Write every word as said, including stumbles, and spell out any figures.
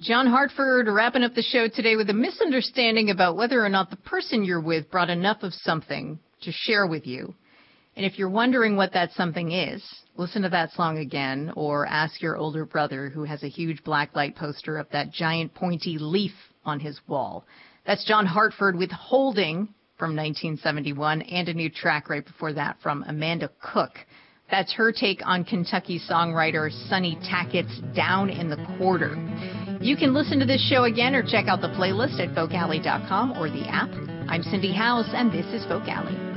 John Hartford wrapping up the show today with a misunderstanding about whether or not the person you're with brought enough of something to share with you. And if you're wondering what that something is, listen to that song again or ask your older brother who has a huge black light poster of that giant pointy leaf on his wall. That's John Hartford with Holding from nineteen seventy-one and a new track right before that from Amanda Cook. That's her take on Kentucky songwriter Sonny Tackett's Down in the Quarter. You can listen to this show again or check out the playlist at folk alley dot com or the app. I'm Cindy House, and this is Folk Alley.